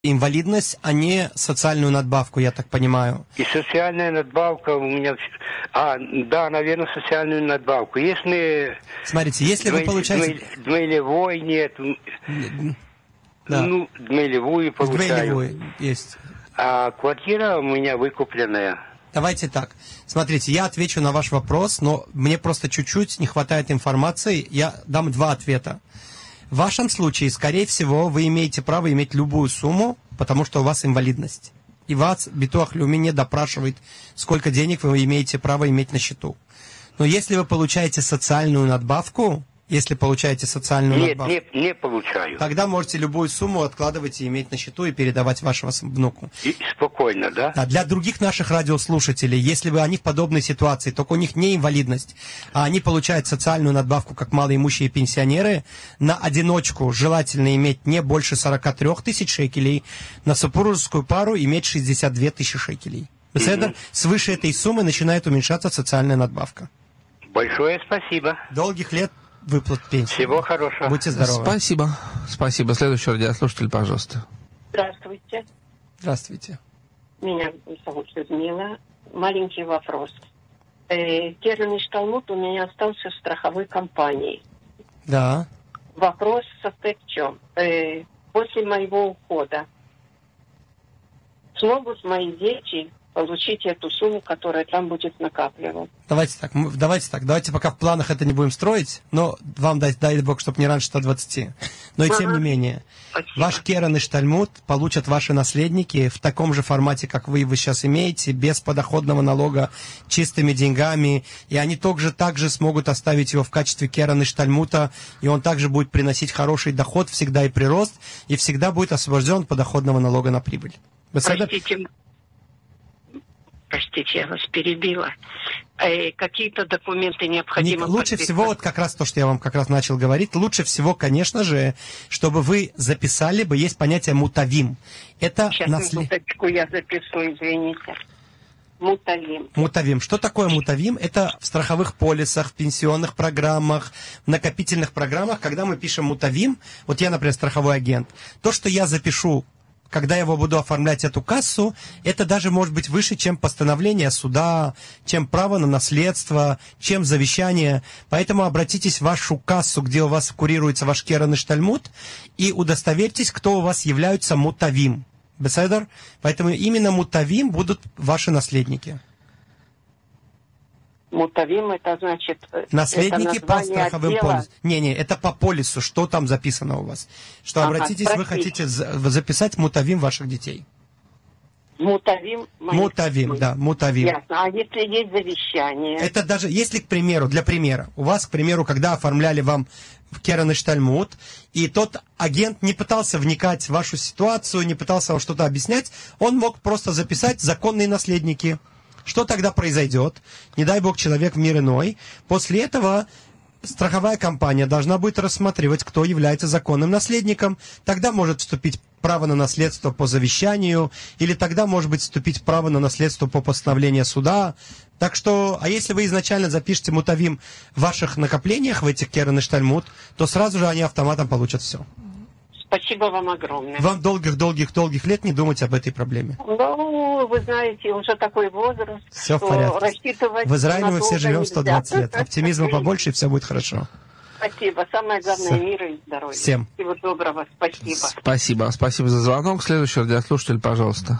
инвалидность, а не социальную надбавку, я так понимаю. И социальная надбавка у меня... да, наверное, социальную надбавку. Если... Смотрите, если вы получаете... Дмейлевой нет. Да. Ну, дмейлевую получаю. Дмейлевую есть. А квартира у меня выкупленная. Давайте так. Смотрите, я отвечу на ваш вопрос, но мне просто чуть-чуть не хватает информации. Я дам два ответа. В вашем случае, скорее всего, вы имеете право иметь любую сумму, потому что у вас инвалидность. И вас Битуах Леуми не допрашивает, сколько денег вы имеете право иметь на счету. Но если вы получаете социальную надбавку, Нет, не получаю. Тогда можете любую сумму откладывать и иметь на счету и передавать вашему внуку. И спокойно, да? Да, для других наших радиослушателей, если бы они в подобной ситуации, только у них не инвалидность, а они получают социальную надбавку, как малоимущие пенсионеры, на одиночку желательно иметь не больше 43 тысяч шекелей, на супружескую пару иметь 62 тысячи шекелей. Свыше этой суммы начинает уменьшаться социальная надбавка. Большое спасибо. Долгих лет выплат пенсии. Всего хорошего. Будьте здоровы. Спасибо. Спасибо. Следующий радиослушатель, пожалуйста. Здравствуйте. Здравствуйте. Меня зовут Людмила. Маленький вопрос. Керен Ишталмут у меня остался в страховой компании. Да. Вопрос состоит в чем? После моего ухода смогут мои дети получить эту сумму, которая там будет накапливаться? Давайте пока в планах это не будем строить, но вам дай Бог, чтобы не раньше 120. Но и тем не менее, Спасибо. ваш Керен Иштальмут получат ваши наследники в таком же формате, как вы сейчас имеете, без подоходного налога, чистыми деньгами, и они также смогут оставить его в качестве Керен Иштальмута, и он также будет приносить хороший доход всегда и прирост, и всегда будет освобожден от подоходного налога на прибыль. Простите, я вас перебила. Какие-то документы необходимо лучше всего, вот как раз то, что я вам как раз начал говорить, лучше всего, конечно же, чтобы вы записали бы, есть понятие мутавим. Это Сейчас, минуточку, я запишу, извините. Мутавим. Что такое мутавим? Это в страховых полисах, в пенсионных программах, в накопительных программах, когда мы пишем мутавим, вот я, например, страховой агент, то, что я запишу, когда я буду оформлять эту кассу, это даже может быть выше, чем постановление суда, чем право на наследство, чем завещание. Поэтому обратитесь в вашу кассу, где у вас курируется ваш Керен Иштальмут, и удостоверьтесь, кто у вас являются мутавим. Беседер? Поэтому именно мутавим будут ваши наследники. Мутавим, это значит... Наследники это по страховым полисам. Не, это по полису, что там записано у вас. Что обратитесь, вы хотите записать мутавим ваших детей. Мутавим? Мутавим, да, мутавим. Ясно. А если есть завещание? Это даже, если, к примеру, для примера, у вас, к примеру, когда оформляли вам Керен Иштальмут, и тот агент не пытался вникать в вашу ситуацию, не пытался вам что-то объяснять, он мог просто записать законные наследники. Что тогда произойдет? Не дай бог, человек в мир иной. После этого страховая компания должна будет рассматривать, кто является законным наследником. Тогда может вступить право на наследство по завещанию, или тогда может быть вступить право на наследство по постановлению суда. Так что, а если вы изначально запишете мутавим в ваших накоплениях, в этих Керен Иштальмут, то сразу же они автоматом получат все. Спасибо вам огромное. Вам долгих лет не думать об этой проблеме. Ну, вы знаете, уже такой возраст. Все в порядке. В Израиле мы все живем 120 лет. Оптимизма побольше, и все будет хорошо. Спасибо. Самое главное, мира и здоровья. Всем. Всего доброго. Спасибо. Спасибо за звонок. Следующий радиослушатель, пожалуйста.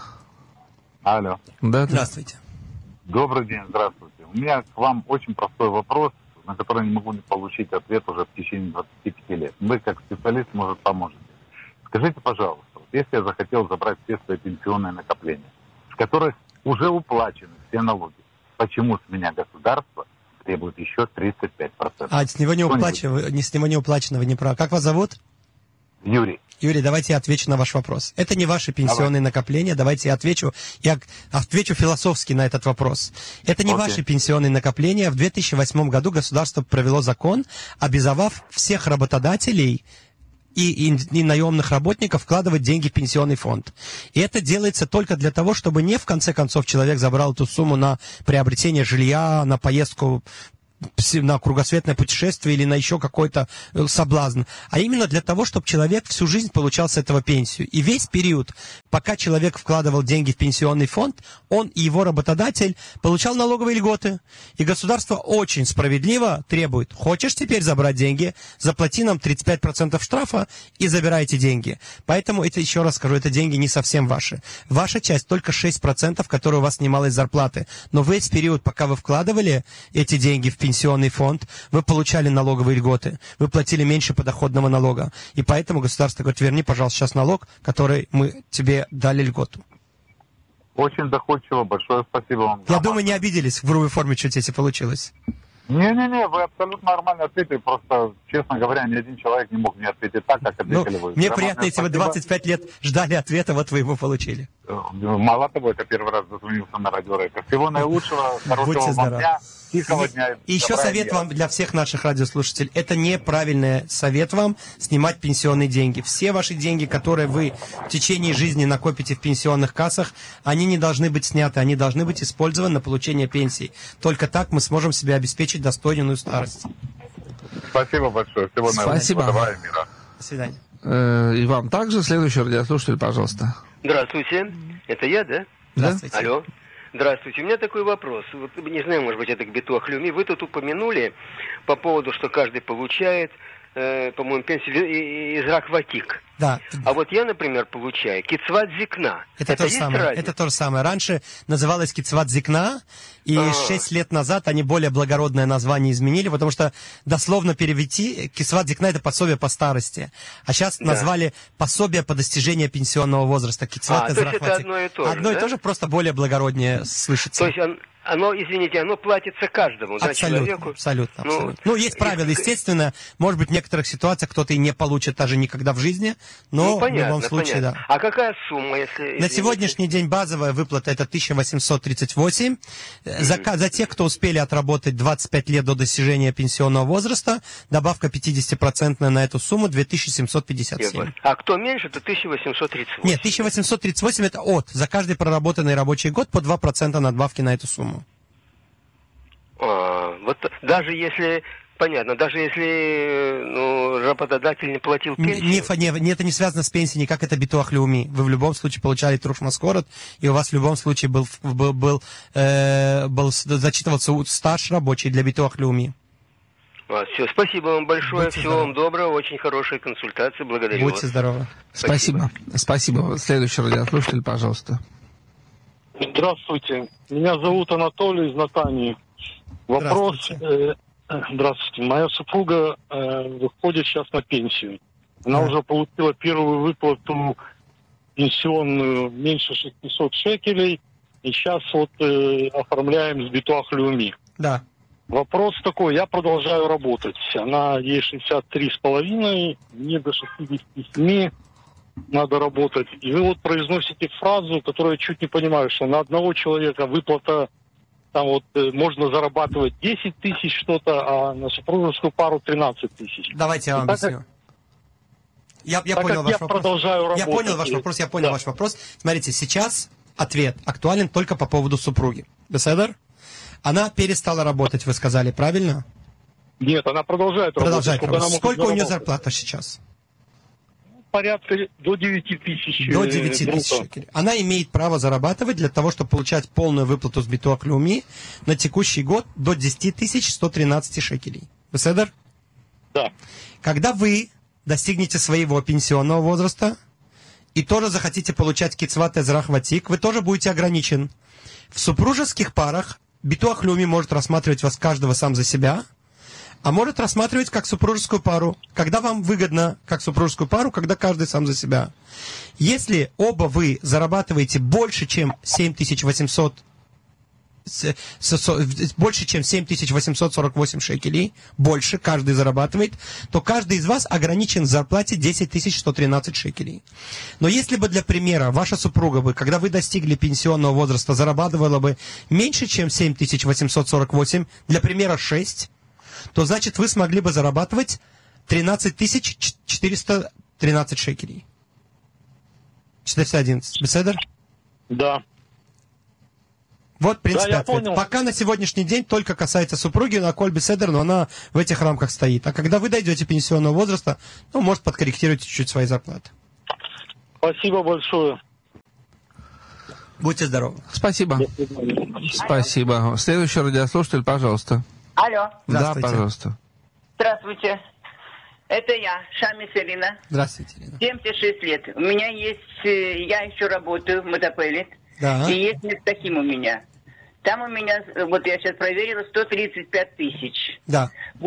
Алло. Да. Здравствуйте. Добрый день, здравствуйте. У меня к вам очень простой вопрос, на который не могу получить ответ уже в течение 25 лет. Вы, как специалист, может, поможете. Скажите, пожалуйста, если я захотел забрать все свои пенсионные накопления, с которых уже уплачены все налоги, почему с меня государство требует еще 35%? С него не уплачено, вы не правы. Как вас зовут? Юрий. Юрий, давайте я отвечу на ваш вопрос. Это не ваши пенсионные накопления. Давайте я отвечу философски на этот вопрос. Это не ваши пенсионные накопления. В 2008 году государство провело закон, обязав всех работодателей и наемных работников вкладывать деньги в пенсионный фонд. И это делается только для того, чтобы не в конце концов человек забрал эту сумму на приобретение жилья, на поездку на кругосветное путешествие или на еще какой-то соблазн, а именно для того, чтобы человек всю жизнь получал с этого пенсию. И весь период, пока человек вкладывал деньги в пенсионный фонд, он и его работодатель получал налоговые льготы. И государство очень справедливо требует: хочешь теперь забрать деньги, заплати нам 35% штрафа и забирай эти деньги. Поэтому это, еще раз скажу, это деньги не совсем ваши. Ваша часть только 6%, которые у вас снималась с зарплаты. Но весь период, пока вы вкладывали эти деньги в пенсионный фонд, вы получали налоговые льготы, вы платили меньше подоходного налога. И поэтому государство говорит: верни, пожалуйста, сейчас налог, который мы тебе дали льготу. Очень доходчиво, большое спасибо вам. Я думаю, не обиделись в грубой форме, что тебе получилось. Не-не-не, вы абсолютно нормально ответили, просто, честно говоря, ни один человек не мог мне ответить так, как ответили вы. Мне приятно, если вы 25 лет ждали ответа, вот вы его получили. Мало того, это первый раз дозвонился на Радио Рейка. Всего наилучшего, хорошего вам дня, тихого дня. И еще совет вам для всех наших радиослушателей. Это неправильный совет вам снимать пенсионные деньги. Все ваши деньги, которые вы в течение жизни накопите в пенсионных кассах, они не должны быть сняты, они должны быть использованы на получение пенсии. Только так мы сможем себе обеспечить достойную старость. Спасибо большое. Всего наилучшего. Спасибо. Давай, мира. До свидания. И вам также. Следующий радиослушатель, пожалуйста. Здравствуйте, это я, да? Здравствуйте. Алло. Здравствуйте. У меня такой вопрос. Вот, не знаю, может быть, это к Битуах Леуми. Вы тут упомянули по поводу, что каждый получает, по-моему, пенсию из Рахватик. Да. А вот я, например, получаю кицват зикна. Это то же самое. Это то же самое. Раньше называлось кицват зикна, и 6 лет назад они более благородное название изменили, потому что дословно перевести кицват зикна — это пособие по старости. А сейчас назвали пособие по достижению пенсионного возраста. Кицват из то есть это Рахватик. одно и то же, Одно и да? то же, просто более благороднее слышится. То есть оно, извините, оно платится каждому, да, человеку? Абсолютно. Ну, есть правила, естественно. Может быть, в некоторых ситуациях кто-то и не получит даже никогда в жизни, но понятно, в любом случае, понятно. да. А какая сумма, если... На извините? сегодняшний день базовая выплата — это 1838. За тех, кто успели отработать 25 лет до достижения пенсионного возраста, добавка 50% на эту сумму — 2757. А кто меньше, то 1838. Нет, 1838 — это за каждый проработанный рабочий год по 2% надбавки на эту сумму. Вот даже если... Понятно, даже если работодатель не платил пенсию... Это не связано с пенсией, никак это Битуах Леуми. Вы в любом случае получали Трушмаскорот, и у вас в любом случае зачитывался стаж рабочий для Битуах Леуми. Все, спасибо вам большое, Будьте всего вам доброго, очень хорошая консультация, благодарю Будьте вас. здоровы. Спасибо. Спасибо. Следующий радиослушатель, пожалуйста. Здравствуйте. Меня зовут Анатолий из Натании. Вопрос. Здравствуйте. Моя супруга выходит сейчас на пенсию. Она уже получила первую выплату пенсионную меньше 600 шекелей. И сейчас оформляем с Битуах Леуми. Да. Вопрос такой. Я продолжаю работать. Ей 63,5, мне до 67 надо работать. И вы произносите фразу, которую я чуть не понимаю, что на одного человека выплата там можно зарабатывать 10 тысяч что-то, а на супружескую пару 13 тысяч. Давайте я вам объясню. Я понял ваш вопрос. Я понял ваш вопрос. Смотрите, сейчас ответ актуален только по поводу супруги. Беседер? Она перестала работать, вы сказали, правильно? Нет, она продолжает работать. Сколько у нее зарплата сейчас? Порядка до 9 тысяч. До 9 тысяч шекелей. Она имеет право зарабатывать для того, чтобы получать полную выплату с Битуах Леуми на текущий год до 10 113 шекелей. Беседер? Да. Когда вы достигнете своего пенсионного возраста и тоже захотите получать кицват эзрах ватик, вы тоже будете ограничен. В супружеских парах Битуах Леуми может рассматривать вас каждого сам за себя, а может рассматривать как супружескую пару. Когда вам выгодно как супружескую пару, когда каждый сам за себя. Если оба вы зарабатываете больше, чем 7848 шекелей, больше каждый зарабатывает, то каждый из вас ограничен в зарплате 10 113 шекелей. Но если бы, для примера, ваша супруга бы, когда вы достигли пенсионного возраста, зарабатывала бы меньше, чем 7848, для примера 6, то значит вы смогли бы зарабатывать 13 413 шекелей. 411. Беседер? Да. Вот, в принципе, Да, я ответ. понял. Пока на сегодняшний день только касается супруги, на Коль Беседер, но она в этих рамках стоит. А когда вы дойдете пенсионного возраста, ну, может, подкорректируйте чуть-чуть свои зарплаты. Спасибо большое. Будьте здоровы. Спасибо. Спасибо. Следующий радиослушатель, пожалуйста. Алло, Да, Здравствуйте. пожалуйста. здравствуйте. Это я, Шами Селина, Здравствуйте, Ирина. 76 лет. У меня есть, я еще работаю в Мотопеллет, Да. и есть Мефтахим у меня. Там у меня, вот я сейчас проверила, 135 тысяч. Да.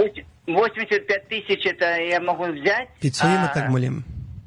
85 тысяч это я могу взять. Пиццуима Тагмулим.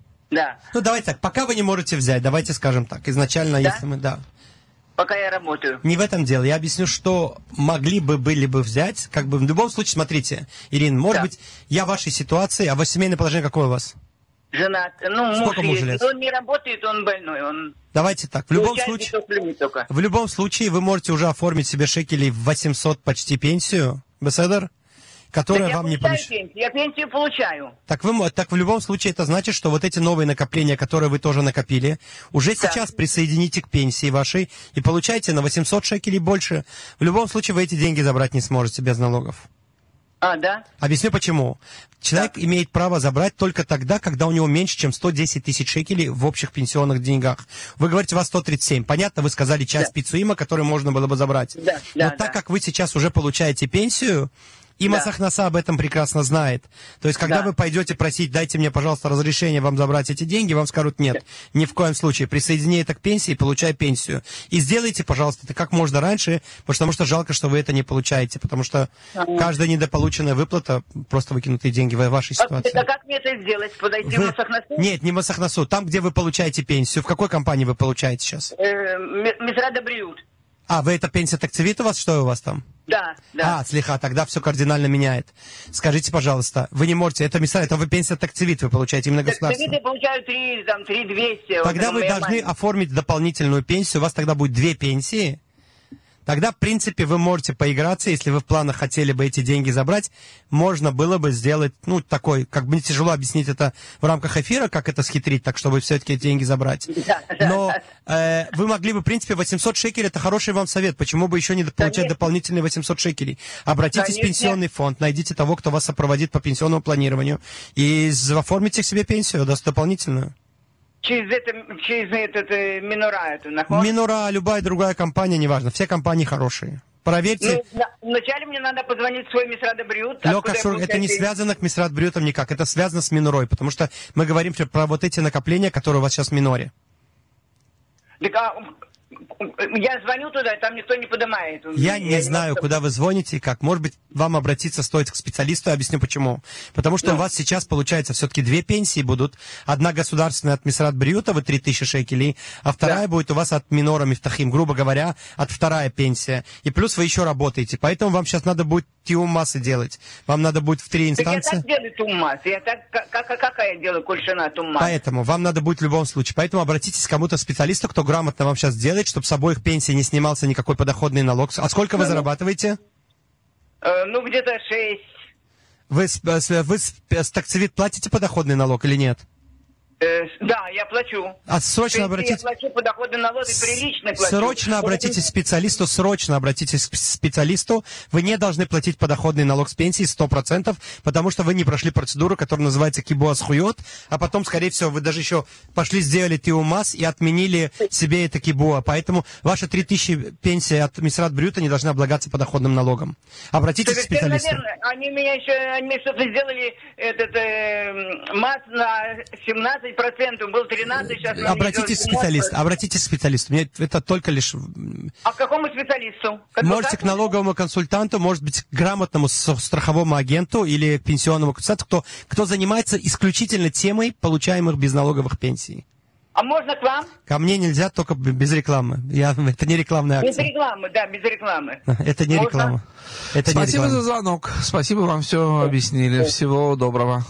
Да, Ну, давайте так, пока вы не можете взять, давайте скажем так. Изначально, Да? если мы, да. пока я работаю. Не в этом дело. Я объясню, что могли бы, были бы взять. Как бы в любом случае, смотрите, Ирина, может Да. быть, я в вашей ситуации, а ваше семейное положение какое у вас? Женат. Ну, Сколько муж мужу есть. лет? Он не работает, он больной. Он Давайте так, в любом получает случае... биток-люми только. В любом случае, вы можете уже оформить себе шекелей в 800 почти пенсию, Беседер, которая Так вам я не получаю помешает. пенсию, я пенсию получаю. Так в любом случае это значит, что вот эти новые накопления, которые вы тоже накопили, уже Да. сейчас присоедините к пенсии вашей и получайте на 800 шекелей больше. В любом случае вы эти деньги забрать не сможете без налогов. А, да? Объясню почему. Человек имеет право забрать только тогда, когда у него меньше, чем 110 тысяч шекелей в общих пенсионных деньгах. Вы говорите, у вас 137. Понятно, вы сказали часть пиццуима, которую можно было бы забрать. Да, Но да, так да. как вы сейчас уже получаете пенсию, и Да. Масахнаса об этом прекрасно знает. То есть, когда Да. вы пойдете просить, дайте мне, пожалуйста, разрешение вам забрать эти деньги, вам скажут нет. Ни в коем случае. Присоедини это к пенсии и получай пенсию. И сделайте, пожалуйста, это как можно раньше, потому что жалко, что вы это не получаете. Потому что каждая недополученная выплата просто выкинутые деньги в вашей ситуации. А как мне это сделать? Подойти в Масахнасу? Нет, не Масахнасу. Там, где вы получаете пенсию. В какой компании вы получаете сейчас? Мисрада Бриют. А, вы это пенсия такцевит у вас? Что у вас там? Да, да. А, слегка, тогда все кардинально меняет. Скажите, пожалуйста, вы не можете, это вы пенсия такцевит, вы получаете именно Так, государство. я получаю 3200. Тогда вот вы моя должны мама. оформить дополнительную пенсию, у вас тогда будет 2 пенсии. Тогда, в принципе, вы можете поиграться, если вы в планах хотели бы эти деньги забрать, можно было бы сделать, ну, такой, как бы мне тяжело объяснить это в рамках эфира, как это схитрить, так, чтобы все-таки эти деньги забрать. Но вы могли бы, в принципе, 800 шекелей, это хороший вам совет, почему бы еще не получать Конечно. дополнительные 800 шекелей. Обратитесь в Конечно. пенсионный фонд, найдите того, кто вас сопроводит по пенсионному планированию, и оформите себе пенсию дополнительную. Через этот Минура эту наход. Минура, любая другая компания, неважно, все компании хорошие. Проверьте. Ну, вначале мне надо позвонить в свой Мисрада Бриют. Лёка Шур, это не связано к Мисрат Брютом никак, это связано с Минурой, потому что мы говорим про вот эти накопления, которые у вас сейчас в Миноре. Я звоню туда, там никто не поднимает. Я не знаю, куда вы звоните и как. Может быть, вам обратиться стоит к специалисту, я объясню почему. Потому что у вас сейчас, получается, все-таки 2 пенсии будут. Одна государственная от Мисрат Брюта, вы 3000 шекелей, а вторая будет у вас от Минора Мифтахим, грубо говоря, от вторая пенсия. И плюс вы еще работаете. Поэтому вам сейчас надо будет тиум массы делать. Вам надо будет в 3 Так я инстанции. так делаю туммас. Я так, как я делаю кольшина туммас? Поэтому вам надо будет в любом случае. Поэтому обратитесь к кому-то специалисту, кто грамотно вам сейчас сделает, чтобы с обоих пенсий не снимался никакой подоходный налог. А сколько вы зарабатываете? Ну, где-то 6. Вы с такцевит платите подоходный налог или нет? Да, я плачу. А срочно Я обратитесь... плачу подоходный налог и прилично плачу. Срочно обратитесь к специалисту, срочно обратитесь к специалисту. Вы не должны платить подоходный налог с пенсии 100%, потому что вы не прошли процедуру, которая называется кибуас хуйот, а потом, скорее всего, вы даже еще пошли, сделали тиумас и отменили себе это кибуа. Поэтому ваши 3000 пенсии от Мисрат Брюта не должны облагаться подоходным налогом. Обратитесь к Совершенно специалисту. верно. Они мне что-то сделали масс на 17%, был 13%, сейчас... Обратитесь к специалисту, обратитесь к специалисту. Мне это только лишь... А к какому специалисту? К Можете к адвокату? налоговому консультанту, может быть, к грамотному страховому агенту или к пенсионному консультанту, кто занимается исключительно темой получаемых безналоговых пенсий. А можно к вам? Ко мне нельзя, только без рекламы. Это не рекламная Без акция. рекламы, да, без рекламы. Это не Можно? реклама. Это не Спасибо реклама. за звонок. Спасибо, вам все объяснили. Всего доброго.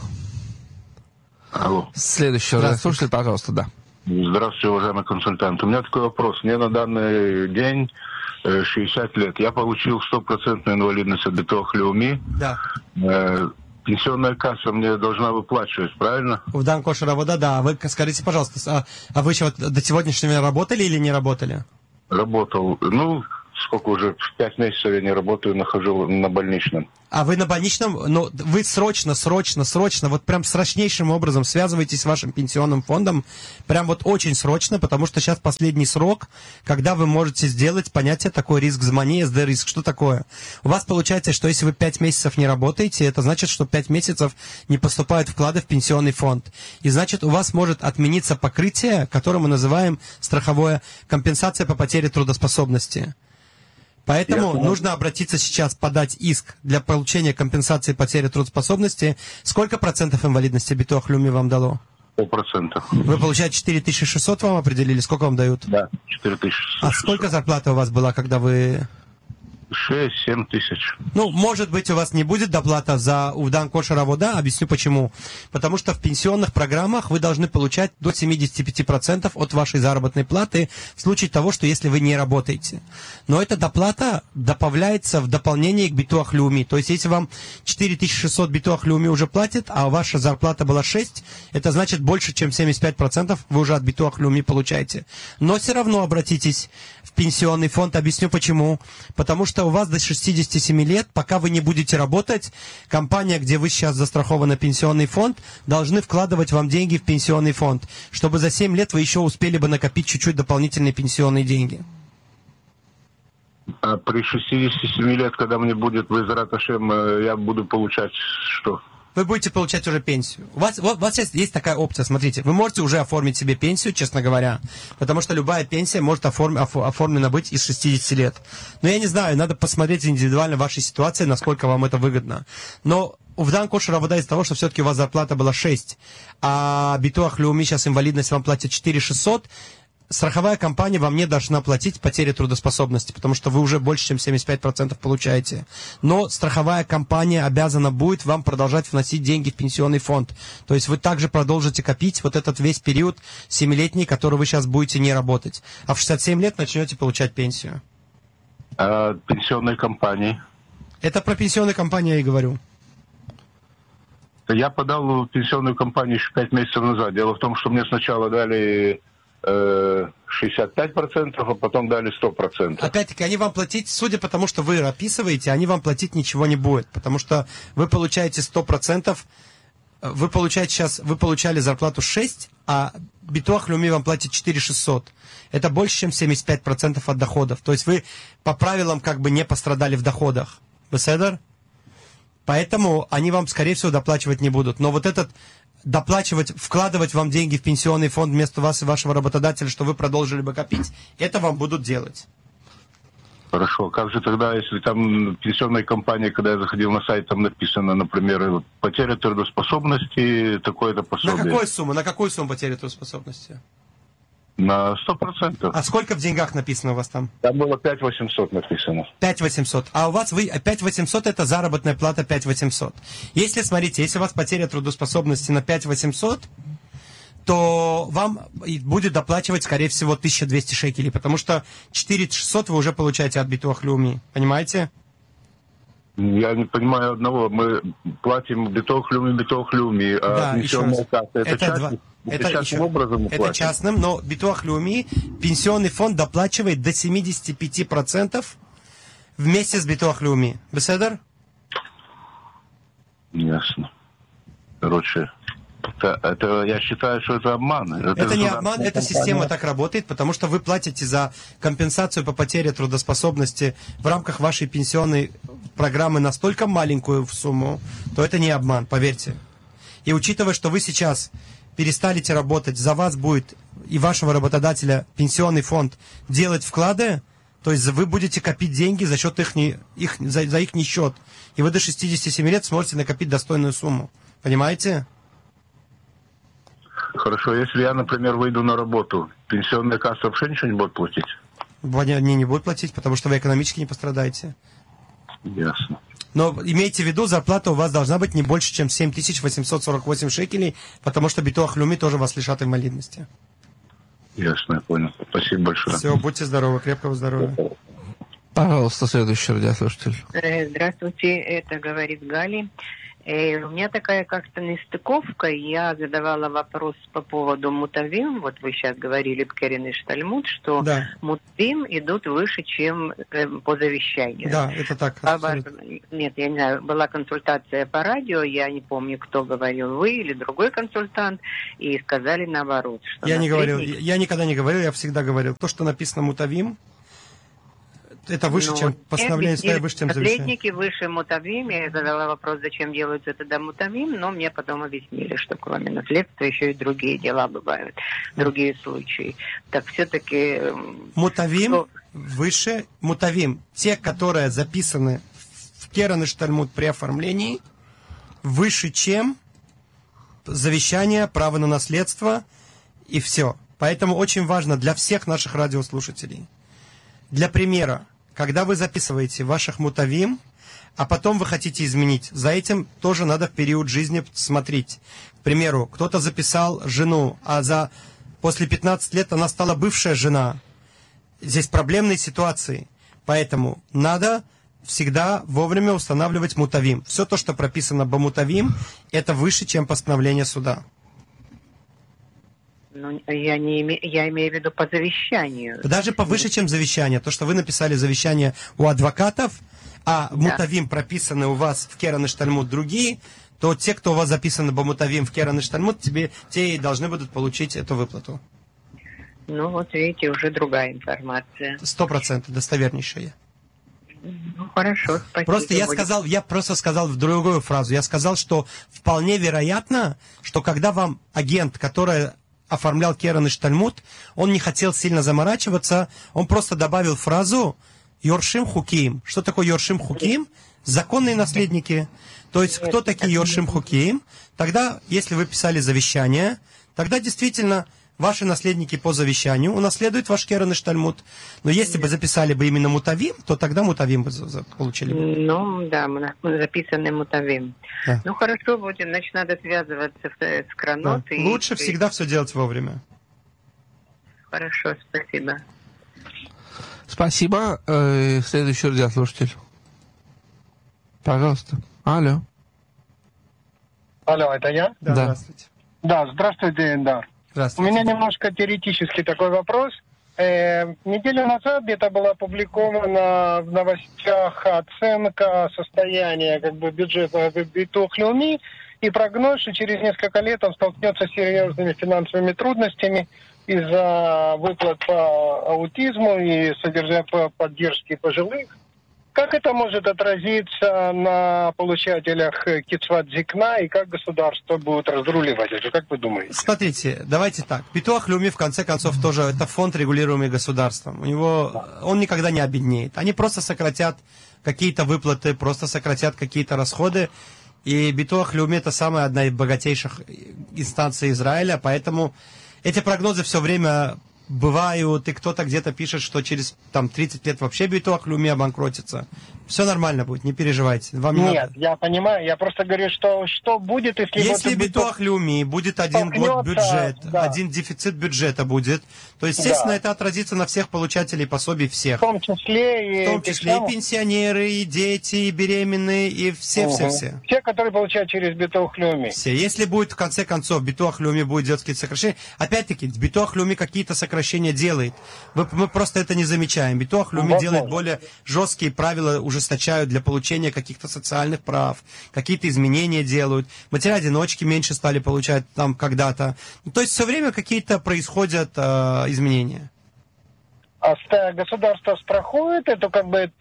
Алло. Следующий слушатель, пожалуйста, да. Здравствуйте, уважаемый консультант. У меня такой вопрос. Мне на данный день 60 лет. Я получил 100% инвалидность от Битох Леуми. Да. Пенсионная касса мне должна выплачивать, правильно? В Дан Кошера вода, да. Вы скажите, пожалуйста, а вы еще до сегодняшнего работали или не работали? Работал. Ну, сколько уже, 5 месяцев я не работаю, нахожу на больничном. А вы на больничном, но вы срочно, вот прям срочнейшим образом связываетесь с вашим пенсионным фондом, прям вот очень срочно, потому что сейчас последний срок, когда вы можете сделать понятие такое риск money, SD-риск. Что такое? У вас получается, что если вы 5 месяцев не работаете, это значит, что 5 месяцев не поступают вклады в пенсионный фонд. И значит, у вас может отмениться покрытие, которое мы называем страховая компенсация по потере трудоспособности. Поэтому нужно обратиться сейчас, подать иск для получения компенсации потери трудоспособности. Сколько процентов инвалидности Битуах Леуми вам дало? 100%. Вы получаете 4600 вам определили? Сколько вам дают? Да, 4600. А сколько зарплата у вас была, когда вы... 6-7 тысяч. Ну, может быть, у вас не будет доплата за Увдан Кошер Авода. Объясню почему. Потому что в пенсионных программах вы должны получать до 75% от вашей заработной платы в случае того, что если вы не работаете. Но эта доплата добавляется в дополнение к Битуах Леуми. То есть, если вам 4600 Битуах Леуми уже платят, а ваша зарплата была 6, это значит больше, чем 75% вы уже от Битуах Леуми получаете. Но все равно обратитесь в пенсионный фонд. Объясню почему. Потому что у вас до 67 лет, пока вы не будете работать, компания, где вы сейчас застрахованы, пенсионный фонд, должны вкладывать вам деньги в пенсионный фонд, чтобы за 7 лет вы еще успели бы накопить чуть-чуть дополнительные пенсионные деньги. А при 67 лет, когда мне будет в Израт Ашем, я буду получать что? Вы будете получать уже пенсию. У вас сейчас есть такая опция, смотрите, вы можете уже оформить себе пенсию, честно говоря, потому что любая пенсия может оформлена быть из 60 лет. Но я не знаю, надо посмотреть индивидуально вашей ситуации, насколько вам это выгодно. Но Увдан Кошер Авода из того, что все-таки у вас зарплата была 6, а Битуах Леуми сейчас инвалидность вам платит 4600, страховая компания вам не должна платить потери трудоспособности, потому что вы уже больше, чем 75% получаете. Но страховая компания обязана будет вам продолжать вносить деньги в пенсионный фонд. То есть вы также продолжите копить вот этот весь период 7-летний, который вы сейчас будете не работать. А в 67 лет начнете получать пенсию. А пенсионной компании? Это про пенсионную компанию я и говорю. Я подал в пенсионную компанию еще 5 месяцев назад. Дело в том, что мне сначала дали 65%, а потом дали 100%. Опять-таки, они вам платить, судя по тому, что вы описываете, они вам платить ничего не будет, потому что вы получаете 100%, вы получали зарплату 6, а Битуах Леуми вам платит 4600. Это больше, чем 75% от доходов. То есть вы по правилам как бы не пострадали в доходах. Беседер? Поэтому они вам, скорее всего, доплачивать не будут. Но вот этот доплачивать, вкладывать вам деньги в пенсионный фонд вместо вас и вашего работодателя, что вы продолжили бы копить, это вам будут делать. Хорошо. Как же тогда, если там пенсионная компания, когда я заходил на сайт, там написано, например, потеря трудоспособности, такое-то пособие. На какую сумму потеря трудоспособности? На 100%. А сколько в деньгах написано у вас там? Там было 5800 написано. 5800. А у вас 5800 это заработная плата 5800. Если, смотрите, если у вас потеря трудоспособности на 5800, то вам будет доплачивать, скорее всего, 1200 шекелей, потому что 4600 вы уже получаете от Битуах Леуми. Понимаете? Я не понимаю одного. Мы платим Битуах Леуми, а да, пенсионная карта это частным образом мы платим? Это частным, но Битуах Леуми, пенсионный фонд доплачивает до 75% вместе с Битуах Леуми. Беседер? Ясно. Короче, это я считаю, что это обман. Это не обман, эта система так работает, потому что вы платите за компенсацию по потере трудоспособности в рамках вашей пенсионной программы настолько маленькую сумму, то это не обман, поверьте. И учитывая, что вы сейчас перестанете работать, за вас будет и вашего работодателя пенсионный фонд делать вклады, то есть вы будете копить деньги за счет за их счет. И вы до 67 лет сможете накопить достойную сумму. Понимаете? Хорошо, если я, например, выйду на работу, пенсионная касса вообще ничего не будет платить? Не будет платить, потому что вы экономически не пострадаете. Ясно. Но имейте в виду, зарплата у вас должна быть не больше, чем 7848 шекелей, потому что Битуах Леуми тоже вас лишат инвалидности. Ясно, я понял. Спасибо большое. Все, будьте здоровы, крепкого здоровья. Пожалуйста, следующий радиослушатель. Здравствуйте, это говорит Гали. У меня такая как-то нестыковка. Я задавала вопрос по поводу мутавим. Вот вы сейчас говорили, Керен и Штальмут, что Да. мутавим идут выше, чем по завещанию. Да, это так. Нет, я не знаю, была консультация по радио, я не помню, кто говорил, вы или другой консультант, и сказали наоборот. Что Я не говорил, наследник- я никогда не говорил, я всегда говорил. То, что написано мутавим, это выше, чем постановление суда, выше, чем завещание. Наследники выше мутавим. Я задала вопрос, зачем делаются тогда мутавим, но мне потом объяснили, что кроме наследства еще и другие дела бывают, другие случаи. Так все-таки... Мутавим выше, мутавим, те, которые записаны в Керен и Штальмут при оформлении, выше, чем завещание, право на наследство и все. Поэтому очень важно для всех наших радиослушателей. Для примера, когда вы записываете ваших мутавим, а потом вы хотите изменить, за этим тоже надо в период жизни смотреть. К примеру, кто-то записал жену, а после 15 лет она стала бывшая жена. Здесь проблемные ситуации. Поэтому надо всегда вовремя устанавливать мутавим. Все то, что прописано по мутавим, это выше, чем постановление суда. Ну, я имею в виду по завещанию. Даже повыше, чем завещание. То, что вы написали завещание у адвокатов, а мутавим прописаны у вас в Керен и Штальмут другие, то те, кто у вас записаны по мутавим в Керен и Штальмут, те и должны будут получить эту выплату. Ну, вот видите, уже другая информация. 100% достовернейшая. Ну, хорошо, спасибо. Просто я просто сказал в другую фразу. Я сказал, что вполне вероятно, что когда вам агент, который оформлял Керен и Штальмут, он не хотел сильно заморачиваться, он просто добавил фразу «Йоршим хуким». Что такое Йоршим хуким? Законные наследники. То есть, кто такие Йоршим хуким? Тогда, если вы писали завещание, тогда действительно ваши наследники по завещанию унаследуют ваш Керен и Штальмут. Но если бы записали бы именно мутавим, то тогда мутавим бы получили бы. Ну, да, мы записаны мутавим. Да. Ну, хорошо, будем, значит, надо связываться с Кранот. Да. Лучше всегда все делать вовремя. Хорошо, спасибо. Спасибо. Следующий радиослушатель. Пожалуйста. Алло. Алло, это я? Да, здравствуйте. Да, здравствуйте, Эльдар. Здравствуйте. У меня немножко теоретический такой вопрос. Неделю назад где-то была опубликована в новостях оценка состояния бюджета Битуах Леуми и прогноз, что через несколько лет он столкнется с серьезными финансовыми трудностями из-за выплат по аутизму и содержания поддержки пожилых. Как это может отразиться на получателях кицват зикна и как государство будет разруливать это? Как вы думаете? Смотрите, давайте так. Битуах Леуми, в конце концов, тоже это фонд, регулируемый государством. Он никогда не обеднеет. Они просто сократят какие-то выплаты, просто сократят какие-то расходы. И Битуах Леуми это самая одна из богатейших инстанций Израиля, поэтому эти прогнозы все время бывают, и кто-то где-то пишет, что через 30 лет вообще Битуах Леуми обанкротится. Все нормально будет, не переживайте. Вам не надо. Я понимаю, я просто говорю, что будет, если Битуах Леуми будет один год бюджет, один дефицит бюджета будет, то, естественно, это отразится на всех получателей пособий всех. В том числе и пенсионеры, и дети, и беременные, и все. Все, которые получают через Битуах Леуми. Все. Если будет, в конце концов, Битуах Леуми будет делать какие-то сокращения, опять-таки, Битуах Леуми какие-то сокращения делает. Мы просто это не замечаем. Битуах Леуми делает более жесткие правила, ужесточают для получения каких-то социальных прав, какие-то изменения делают. Матеря-одиночки меньше стали получать там когда-то. То есть все время какие-то происходят изменения. А государство страхует эту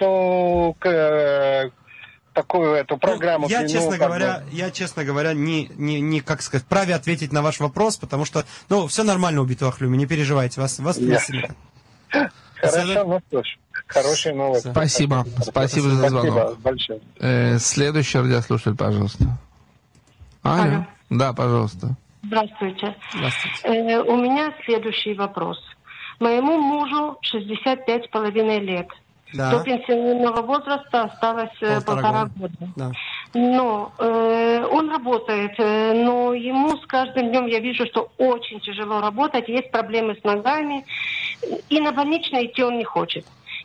такую программу? Я, честно говоря, не как сказать, вправе ответить на ваш вопрос, потому что, все нормально у Битуах Леуми, не переживайте, вас не сильно. Хорошо, ну что ж, хорошая новость. Спасибо за звонок. Спасибо большое. Следующий радиослушатель, пожалуйста. Алло. Да, пожалуйста. Здравствуйте. У меня следующий вопрос. Моему мужу 65,5 лет. Да. До пенсионного возраста осталось полтора года. Да. Но он работает, но ему с каждым днем я вижу, что очень тяжело работать, есть проблемы с ногами, и на больничный идти он не хочет.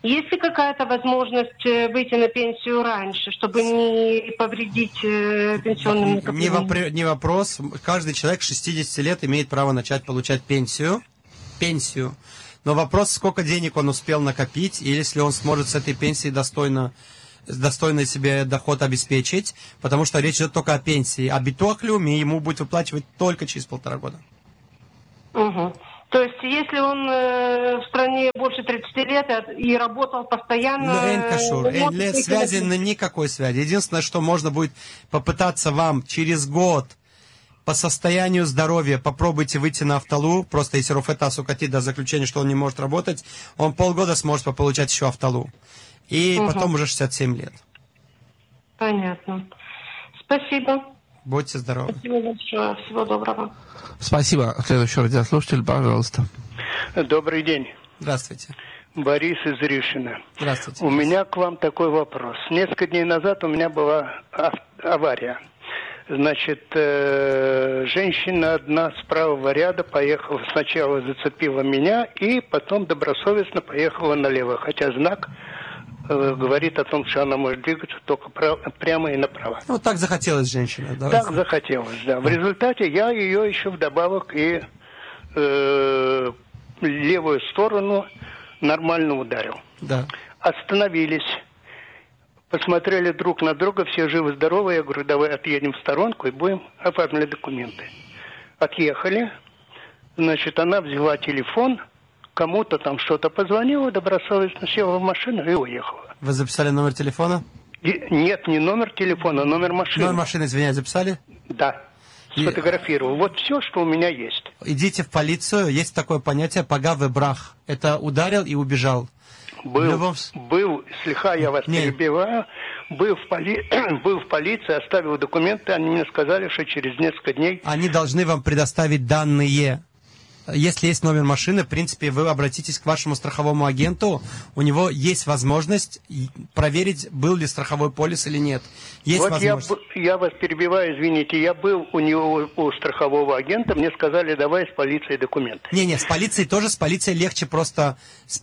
Есть ли какая-то возможность выйти на пенсию раньше, чтобы не повредить пенсионным накоплениям? Не вопрос. Каждый человек 60 лет имеет право начать получать пенсию. Но вопрос, сколько денег он успел накопить, и если он сможет с этой пенсии достойно себе доход обеспечить, потому что речь идет только о пенсии. А битуах леуми ему будет выплачивать только через 1,5 года. Угу. То есть, если он в стране больше 30 лет и работал постоянно... Нет связи, никакой связи. Единственное, что можно будет попытаться вам через год по состоянию здоровья, попробуйте выйти на автолу, просто если Руфета сукатит до заключения, что он не может работать, он полгода сможет получать еще автолу. И потом уже 67 лет. Понятно. Спасибо. Будьте здоровы. Спасибо большое. Всего доброго. Спасибо. Следующий радиослушатель, пожалуйста. Добрый день. Здравствуйте. Борис из Ришина. Здравствуйте. У меня к вам такой вопрос. Несколько дней назад у меня была авария. Значит, женщина одна с правого ряда поехала, сначала зацепила меня, и потом добросовестно поехала налево. Хотя знак говорит о том, что она может двигаться только прямо и направо. Ну, так захотелось женщине. Так захотелось, да. В результате я ее еще вдобавок и левую сторону нормально ударил. Да. Остановились. Посмотрели друг на друга, все живы-здоровы. Я говорю, давай отъедем в сторонку и будем оформлять документы. Отъехали. Значит, она взяла телефон, кому-то там что-то позвонила, добросовестно села в машину и уехала. Вы записали номер телефона? Нет, не номер телефона, а номер машины. Номер машины, извиняюсь, записали? Да. Сфотографировал. Вот все, что у меня есть. Идите в полицию. Есть такое понятие «пагавы брах». Это ударил и убежал. Был, слегка я вас перебиваю, был в полиции, оставил документы, они мне сказали, что через несколько дней... Они должны вам предоставить данные. Если есть номер машины, в принципе, вы обратитесь к вашему страховому агенту, у него есть возможность проверить, был ли страховой полис или нет. Есть вот возможность. Я вас перебиваю, извините, я был у него, у страхового агента, мне сказали, давай с полицией документы. Не, с полицией тоже, с полицией легче просто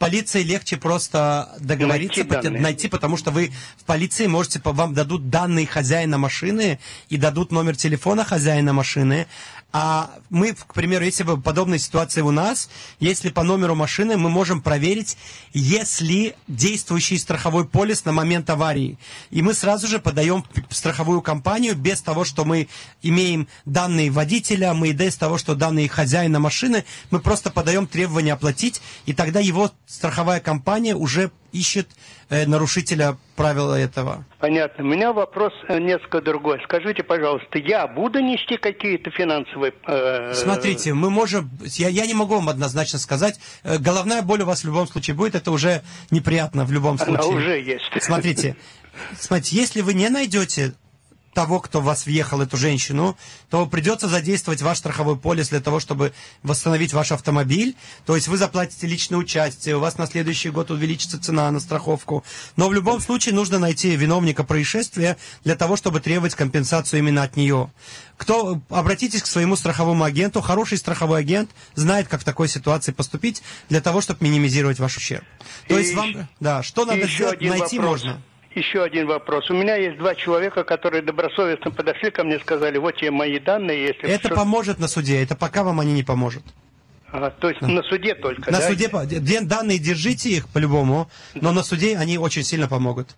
договориться, найти, потому что вы в полиции можете, вам дадут данные хозяина машины и дадут номер телефона хозяина машины. А мы, к примеру, если бы подобная ситуация у нас, если по номеру машины, мы можем проверить, есть ли действующий страховой полис на момент аварии. И мы сразу же подаем в страховую компанию без того, что мы имеем данные водителя, без того, что данные хозяина машины, мы просто подаем требование оплатить, и тогда его страховая компания уже ищет нарушителя правила этого. Понятно. У меня вопрос несколько другой. Скажите, пожалуйста, я буду нести какие-то финансовые... Смотрите, мы можем... Я не могу вам однозначно сказать. Головная боль у вас в любом случае будет. Это уже неприятно в любом случае. Она уже есть. Смотрите, если вы не найдете того, кто в вас въехал, эту женщину, то придется задействовать ваш страховой полис для того, чтобы восстановить ваш автомобиль. То есть вы заплатите личное участие, у вас на следующий год увеличится цена на страховку. Но в любом случае нужно найти виновника происшествия для того, чтобы требовать компенсацию именно от нее. Обратитесь к своему страховому агенту. Хороший страховой агент знает, как в такой ситуации поступить для того, чтобы минимизировать ваш ущерб. То есть вам... Да, что надо сделать, найти можно. Еще один вопрос. У меня есть 2 человека, которые добросовестно подошли ко мне, сказали, вот тебе мои данные. Если это поможет на суде, это пока вам они не поможет. То есть на суде только, на суде данные держите их по-любому, но на суде они очень сильно помогут.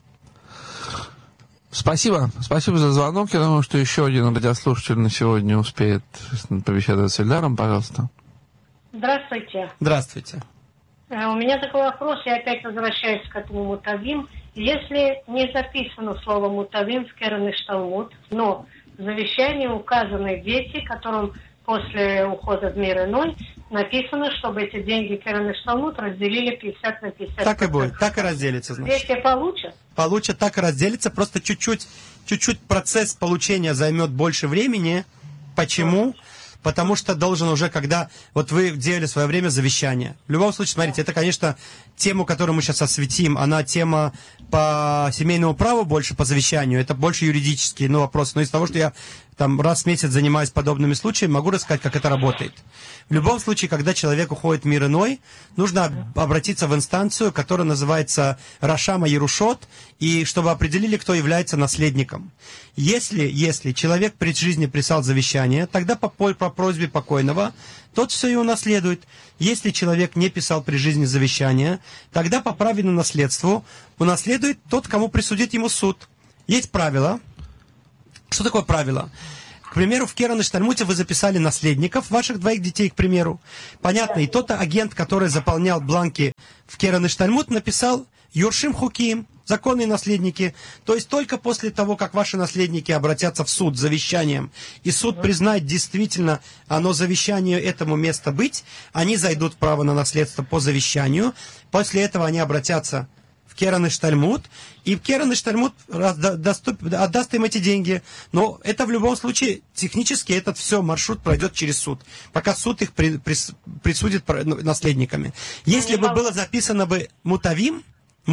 Спасибо. Спасибо за звонок. Я думаю, что еще один радиослушатель на сегодня успеет побеседовать с Эльдаром. Пожалуйста. Здравствуйте. Здравствуйте. У меня такой вопрос, я опять возвращаюсь к этому мутавим. Если не записано слово мутавим в Керен Шталмут, но в завещании указаны дети, которым после ухода в мир иной написано, чтобы эти деньги Керен Шталмут разделили 50 на 50. Так и будет, так и разделится, значит. Дети получат? Получат, так и разделится, просто чуть-чуть процесс получения займет больше времени. Почему? Потому что должен уже, когда... Вот вы делали в свое время завещание. В любом случае, смотрите, это, конечно, тему, которую мы сейчас осветим, она тема по семейному праву больше, по завещанию, это больше юридический вопрос. Но из того, что я там раз в месяц занимаюсь подобными случаями, могу рассказать, как это работает. В любом случае, когда человек уходит в мир иной, нужно обратиться в инстанцию, которая называется Рашама Ярушот, и чтобы определили, кто является наследником. Если человек при жизни писал завещание, тогда по просьбе покойного тот все и унаследует. Если человек не писал при жизни завещания, тогда по правильному наследству унаследует тот, кому присудит ему суд. Есть правило. Что такое правило? К примеру, в Керен Иштальмуте вы записали наследников, ваших двоих детей, к примеру. Понятно, и тот агент, который заполнял бланки в Керен Иштальмут, написал Юршим Хуким, законные наследники. То есть только после того, как ваши наследники обратятся в суд с завещанием, и суд признает действительно оно завещанию этому место быть, они зайдут в право на наследство по завещанию. После этого они обратятся в Керен Иштальмут, и Керен Иштальмут отдаст им эти деньги. Но это в любом случае, технически этот все маршрут пройдет через суд, пока суд их присудит наследниками. Если бы было записано бы мутавим,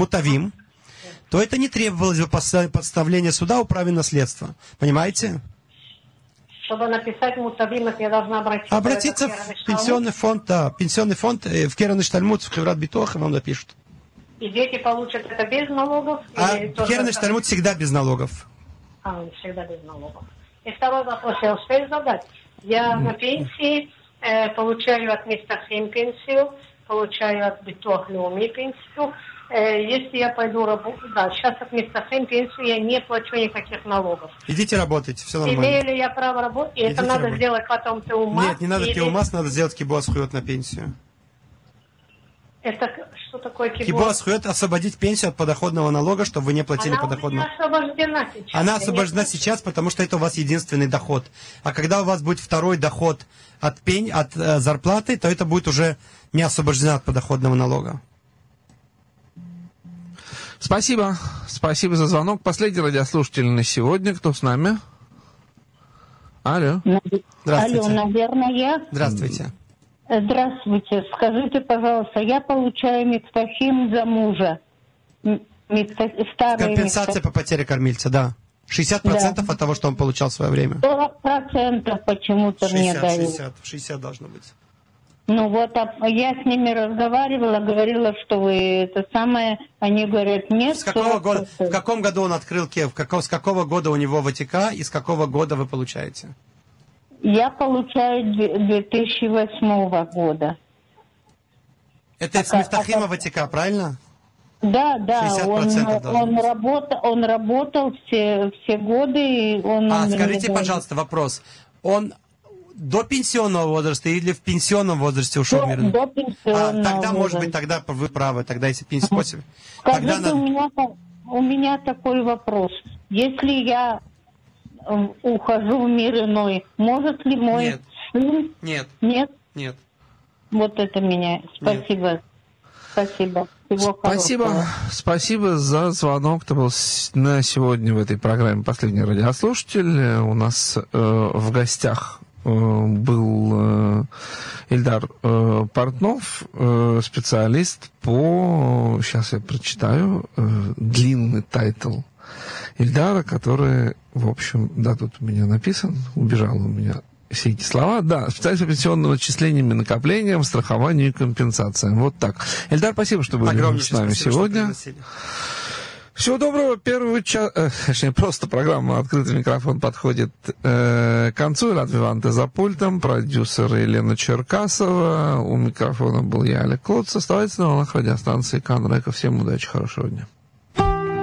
то это не требовалось бы подставления суда о праве наследства. Понимаете? Чтобы написать мутавим, я должна обратиться в пенсионный фонд, пенсионный фонд в Керен Иштальмут, в Хеврат Битох, и вам напишут. И дети получат это без налогов? Керен Иштальмут всегда без налогов. Всегда без налогов. И второй вопрос я успею задать. Я на пенсии, получаю от Мистахим пенсию, получаю от Битох Леуми пенсию. Если я пойду работать, сейчас от Мистахим пенсию я не плачу никаких налогов. Идите работайте, все нормально. Имею ли я право работать? И это надо сделать потом Теумас? Нет, не надо Теумас, надо сделать кибуаз хуйот на пенсию. Это что такое кибуаз? Кибуаз хуйот — освободить пенсию от подоходного налога, чтобы вы не платили подоходного. Она освобождена сейчас. Она освобождена сейчас, потому что это у вас единственный доход. А когда у вас будет второй доход от зарплаты, то это будет уже не освобождена от подоходного налога. Спасибо. Спасибо за звонок. Последний радиослушатель на сегодня. Кто с нами? Алло. Здравствуйте. Алло, наверное, я. Здравствуйте. Здравствуйте. Скажите, пожалуйста, я получаю миктахим за мужа. Компенсация по потере кормильца, да. 60% от того, что он получал в свое время. 40% почему-то мне дают. 60 должно быть. Ну вот, я с ними разговаривала, говорила, что вы это самое, они говорят, нет. С какого года, в каком году он открыл Кев? С какого года у него ВТК и с какого года вы получаете? Я получаю 2008 года. Это с Мифтахима ВТК, правильно? Да, он работал все годы. И скажите, пожалуйста, вопрос. Он до пенсионного возраста или в пенсионном возрасте ушел в мир? До пенсионного тогда, может быть, тогда вы правы. Тогда, если пенсия... Скажите, у меня такой вопрос. Если я ухожу в мир иной, может ли мой сын? Нет. Нет? Нет. Вот это меня. Спасибо. Нет. Спасибо. Спасибо за звонок. Это был на сегодня в этой программе последний радиослушатель. У нас в гостях был Ильдар Портнов, специалист по... Сейчас я прочитаю длинный тайтл Ильдара, который, в общем, да, тут у меня написан, убежал у меня все эти слова. Да, специалист по пенсионным отчислениям и накоплениям, страхованию и компенсациям. Вот так. Ильдар, спасибо, что были с нами сегодня. Всего доброго. Первый час, точнее, просто программа «Открытый микрофон» подходит к концу. Рад Виванте за пультом, продюсер Елена Черкасова. У микрофона был я, Олег Клоц. Оставайтесь на волнах радиостанции Кан Река. Всем удачи, хорошего дня.